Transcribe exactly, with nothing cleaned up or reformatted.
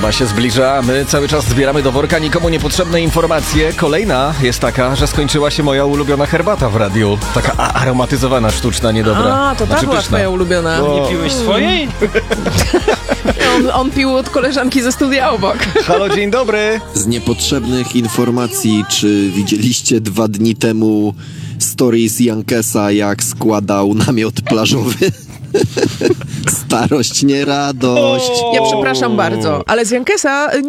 Zima się zbliża, a my cały czas zbieramy do worka nikomu niepotrzebne informacje. Kolejna jest taka, że skończyła się moja ulubiona herbata w radiu. Taka a- aromatyzowana, sztuczna, niedobra. A, to ta Znaczy była pyszna. twoja ulubiona. No. Nie piłeś swojej? On, on pił od koleżanki ze studia obok. Halo, dzień dobry. Z niepotrzebnych informacji, czy widzieliście dwa dni temu stories Jankesa, jak składał namiot plażowy? Starość, nie radość. Ja przepraszam bardzo, ale z Jankesa